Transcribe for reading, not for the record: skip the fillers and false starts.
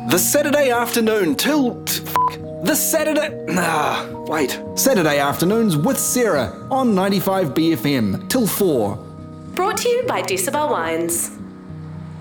The Saturday afternoon Saturday afternoons with Sarah on 95 BFM till 4. Brought to you by Decibel Wines.